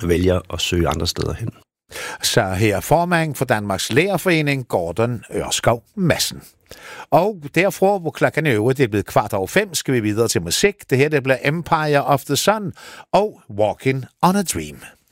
vælger at søge andre steder hen. Så her formand for Danmarks Lærerforening, Gordon Ørskov Madsen. Og derfra, hvor klokken er over, det er blevet 4:15, skal vi videre til musik. Det her det bliver Empire of the Sun og Walking on a Dream.